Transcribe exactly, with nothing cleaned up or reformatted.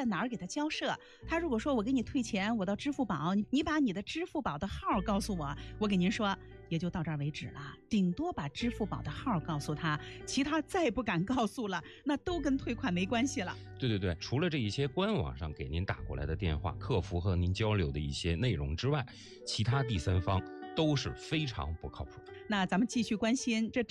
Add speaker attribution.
Speaker 1: 在哪儿给他交涉。他如果说我给你退钱，我到支付宝，你把你的支付宝的号告诉我，我给您说也就到这儿为止了，顶多把支付宝的号告诉他，其他再不敢告诉了，那都跟退款没关系了。
Speaker 2: 对对对，除了这一些官网上给您打过来的电话，客服和您交流的一些内容之外，其他第三方都是非常不靠谱的。
Speaker 1: 那咱们继续关心这